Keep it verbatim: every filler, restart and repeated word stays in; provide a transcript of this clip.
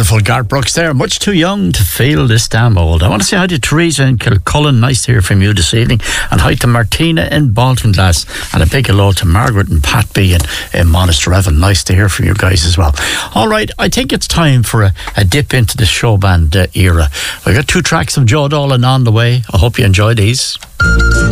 Wonderful Garth Brooks there. Much too young to feel this damn old. I want to say hi to Teresa in Kilcullen. Nice to hear from you this evening. And hi to Martina in Baltinglass. And a big hello to Margaret and Pat B in, in Monasterevin. Nice to hear from you guys as well. All right, I think it's time for a, a dip into the show band uh, era. We got two tracks of Joe Dolan on the way. I hope you enjoy these.